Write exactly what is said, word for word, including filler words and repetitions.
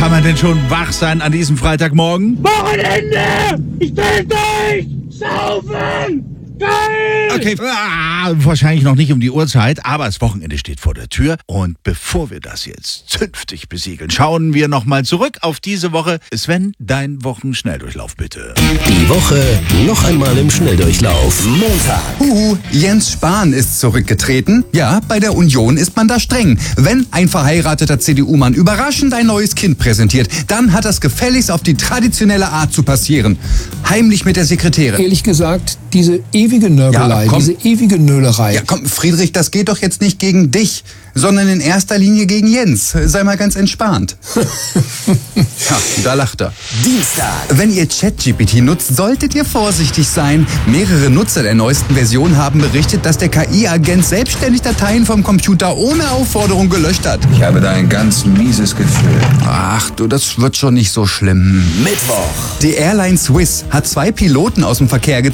Kann man denn schon wach sein an diesem Freitagmorgen? Wochenende! Ich will durch! Saufen! Geil! Okay, ah, wahrscheinlich noch nicht um die Uhrzeit, aber das Wochenende steht vor der Tür. Und bevor wir das jetzt zünftig besiegeln, schauen wir nochmal zurück auf diese Woche. Sven, dein Wochenschnelldurchlauf bitte. Die Woche noch einmal im Schnelldurchlauf. Montag. Huhu, Jens Spahn ist zurückgetreten. Ja, bei der Union ist man da streng. Wenn ein verheirateter C D U-Mann überraschend ein neues Kind präsentiert, dann hat das gefälligst auf die traditionelle Art zu passieren. Heimlich mit der Sekretärin. Ehrlich gesagt, diese ewige Nörgelei, Ja, komm. diese ewige Nölerei. Ja, komm, Friedrich, das geht doch jetzt nicht gegen dich, sondern in erster Linie gegen Jens. Sei mal ganz entspannt. Ja, da lacht er. Dienstag. Wenn ihr ChatGPT nutzt, solltet ihr vorsichtig sein. Mehrere Nutzer der neuesten Version haben berichtet, dass der K I-Agent selbstständig Dateien vom Computer ohne Aufforderung gelöscht hat. Ich habe da ein ganz mieses Gefühl. Ach du, das wird schon nicht so schlimm. Mittwoch. Die Airline Swiss hat zwei Piloten aus dem Verkehr gezogen.